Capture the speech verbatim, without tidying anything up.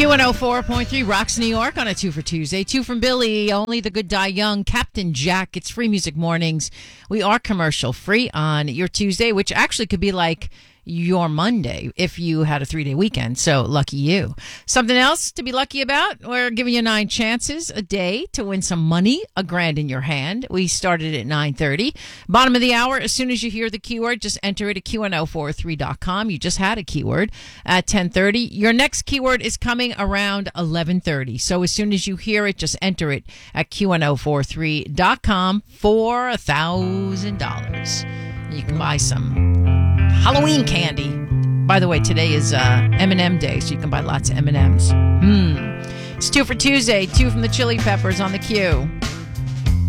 Q one oh four point three Rocks New York on a two for Tuesday. Two from Billy, Only the Good Die Young, Captain Jack. It's Free Music Mornings. We are commercial free on your Tuesday, which actually could be like your Monday if you had a three-day weekend. So lucky you. Something else to be lucky about? We're giving you nine chances a day to win some money, a grand in your hand. We started at nine thirty. Bottom of the hour, as soon as you hear the keyword, just enter it at Q one oh four three dot com. You just had a keyword at ten thirty. Your next keyword is coming around eleven thirty. So as soon as you hear it, just enter it at Q one oh four three dot com for one thousand dollars. You can buy some Halloween candy. By the way, today is uh, M and M Day, so you can buy lots of M and M's. Hmm. It's two for Tuesday. Two from the Chili Peppers on the Q.